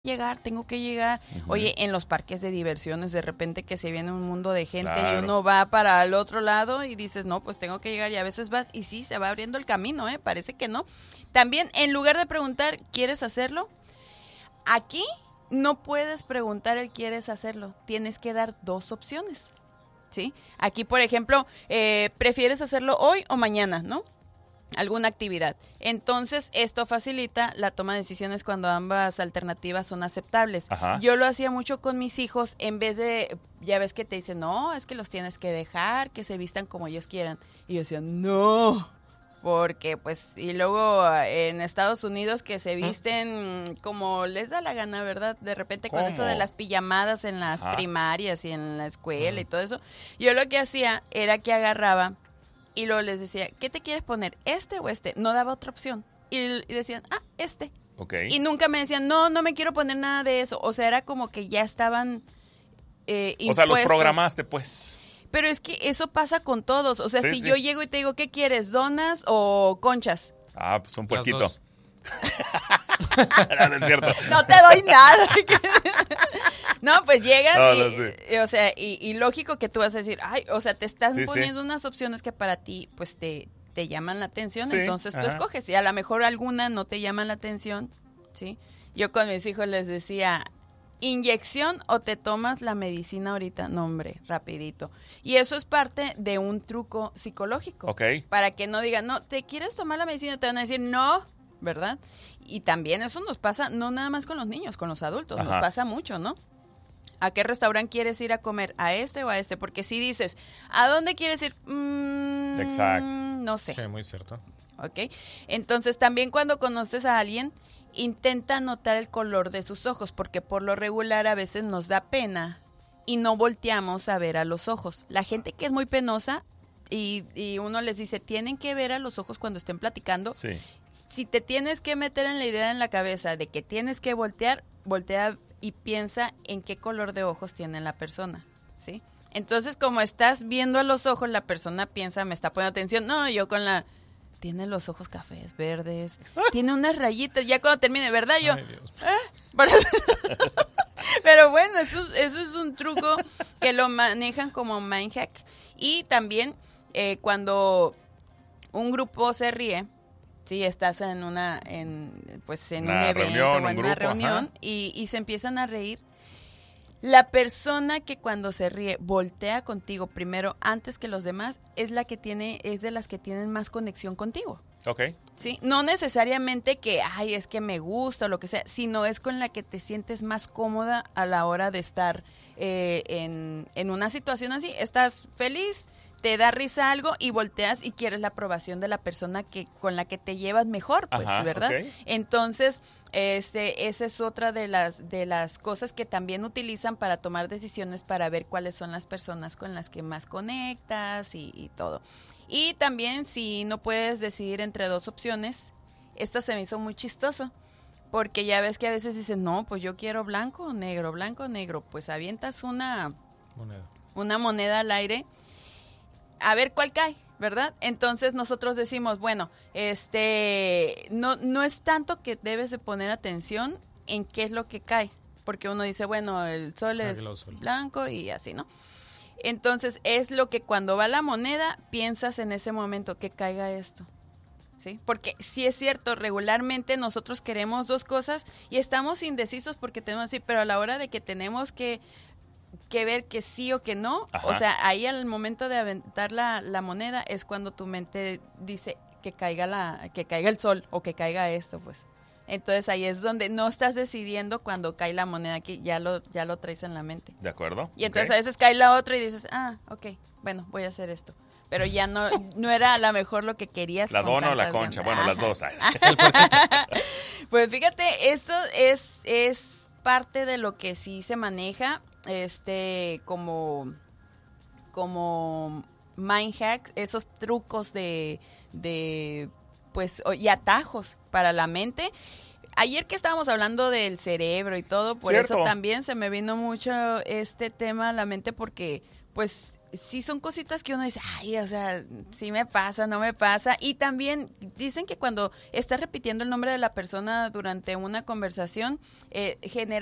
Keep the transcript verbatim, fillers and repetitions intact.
llegar, tengo que llegar. Uh-huh. Oye, en los parques de diversiones, de repente que se viene un mundo de gente claro. y uno va para el otro lado y dices, no, pues tengo que llegar, y a veces vas y sí, se va abriendo el camino, ¿eh? Parece que no. También, en lugar de preguntar, ¿quieres hacerlo? Aquí no puedes preguntar el ¿quieres hacerlo? Tienes que dar dos opciones, ¿sí? Aquí, por ejemplo, eh, ¿prefieres hacerlo hoy o mañana, no? Alguna actividad. Entonces, esto facilita la toma de decisiones cuando ambas alternativas son aceptables. Ajá. Yo lo hacía mucho con mis hijos, en vez de, ya ves que te dicen, no, es que los tienes que dejar, que se vistan como ellos quieran. Y yo decía, no, porque pues, y luego en Estados Unidos que se visten como les da la gana, ¿verdad? De repente con ¿Cómo? Eso de las pijamadas en las Ajá. primarias y en la escuela uh-huh. y todo eso. Yo lo que hacía era que agarraba y luego les decía, ¿qué te quieres poner? ¿Este o este? No daba otra opción. Y, y decían, ah, este. Okay. Y nunca me decían, no, no me quiero poner nada de eso. O sea, era como que ya estaban eh, impuestos. O sea, los programaste, pues. Pero es que eso pasa con todos. O sea, sí, si sí. yo llego y te digo, ¿qué quieres? ¿Donas o conchas? Ah, pues un puerquito. No, no es cierto. No te doy nada. No, pues llegas no, y, no sé. y, o sea, y, y lógico que tú vas a decir, ay, o sea, te estás sí, poniendo sí. unas opciones que para ti, pues, te, te llaman la atención, sí, entonces ajá. tú escoges. Y a lo mejor alguna no te llaman la atención, ¿sí? Yo con mis hijos les decía, ¿inyección o te tomas la medicina ahorita? No, hombre, rapidito. Y eso es parte de un truco psicológico. Ok. Para que no digan, no, ¿te quieres tomar la medicina? Te van a decir, no, ¿verdad? Y también eso nos pasa, no nada más con los niños, con los adultos, Ajá. nos pasa mucho, ¿no? ¿A qué restaurante quieres ir a comer? ¿A este o a este? Porque si dices, ¿a dónde quieres ir? Mm, Exacto. No sé. Sí, muy cierto. ¿Ok? Entonces, también cuando conoces a alguien, intenta notar el color de sus ojos, porque por lo regular a veces nos da pena y no volteamos a ver a los ojos. La gente que es muy penosa y, y uno les dice, tienen que ver a los ojos cuando estén platicando. Sí. Si te tienes que meter en la idea en la cabeza de que tienes que voltear, voltea y piensa en qué color de ojos tiene la persona, ¿sí? Entonces, como estás viendo a los ojos, la persona piensa, me está poniendo atención. No, yo con la... Tiene los ojos cafés, verdes, tiene unas rayitas. Ya cuando termine, ¿verdad? Yo... Ay, Dios. ¿Eh? Pero bueno, eso, eso es un truco que lo manejan como mind hack. Y también eh, cuando un grupo se ríe, sí, estás en una, en, pues en una un evento reunión, o en un una grupo, reunión y, y se empiezan a reír. La persona que cuando se ríe voltea contigo primero antes que los demás es la que tiene, es de las que tienen más conexión contigo. Ok. Sí, no necesariamente que, ay, es que me gusta o lo que sea, sino es con la que te sientes más cómoda a la hora de estar eh, en, en una situación así. Estás feliz, te da risa algo y volteas y quieres la aprobación de la persona que con la que te llevas mejor, pues, Ajá, ¿verdad? Okay. Entonces, este, esa es otra de las de las cosas que también utilizan para tomar decisiones, para ver cuáles son las personas con las que más conectas y, y todo. Y también, si no puedes decidir entre dos opciones, esta se me hizo muy chistoso, porque ya ves que a veces dicen, no, pues yo quiero blanco o negro, blanco o negro, pues avientas una moneda, una moneda al aire, a ver cuál cae, ¿verdad? Entonces nosotros decimos, bueno, este, no, no es tanto que debes de poner atención en qué es lo que cae, porque uno dice, bueno, el sol es sol. blanco y así, ¿no? Entonces es lo que cuando va la moneda piensas en ese momento que caiga esto, ¿sí? Porque sí es cierto, regularmente nosotros queremos dos cosas y estamos indecisos porque tenemos así, pero a la hora de que tenemos que que ver que sí o que no, Ajá. o sea, ahí al momento de aventar la, la moneda es cuando tu mente dice que caiga la, que caiga el sol o que caiga esto, pues. Entonces ahí es donde no estás decidiendo cuando cae la moneda, aquí ya lo, ya lo traes en la mente. De acuerdo. Y entonces Okay. a veces cae la otra y dices, ah, ok, bueno, voy a hacer esto. Pero ya no, no era a lo mejor lo que querías. La dona o la concha, ganas. bueno, las dos. Pues fíjate, esto es, es parte de lo que sí se maneja, este, como, como mind hack, esos trucos de, de, pues, y atajos para la mente. Ayer que estábamos hablando del cerebro y todo, por Cierto. eso también se me vino mucho este tema a la mente porque, pues, sí son cositas que uno dice, ay, o sea, sí me pasa, no me pasa. Y también dicen que cuando estás repitiendo el nombre de la persona durante una conversación, eh, genera